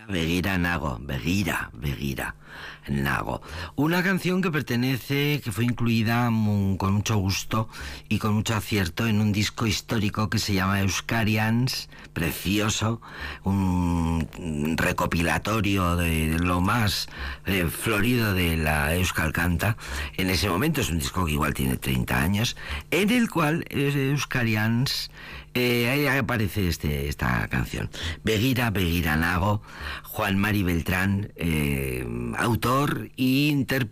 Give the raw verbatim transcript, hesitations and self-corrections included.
Begira Nago, Begira, Begira Nago. Una canción que pertenece, que fue incluida muy, con mucho gusto y con mucho acierto en un disco histórico que se llama Euskarians, precioso, un recopilatorio de lo más eh, florido de la Euskal Canta. En ese momento es un disco que igual tiene treinta años, en el cual eh, Euskarians Eh, ahí aparece este, esta canción. Begira, Begira Nago, Juan Mari Beltrán, eh, autor e intérprete